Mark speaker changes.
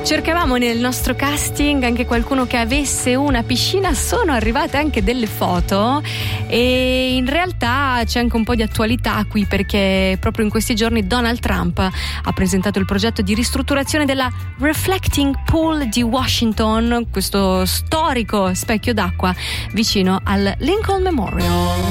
Speaker 1: Cercavamo nel nostro casting anche qualcuno che avesse una piscina, sono arrivate anche delle foto e in realtà c'è anche un po' di attualità qui, perché proprio in questi giorni Donald Trump ha presentato il progetto di ristrutturazione della Reflecting Pool di Washington, questo storico specchio d'acqua vicino al Lincoln Memorial.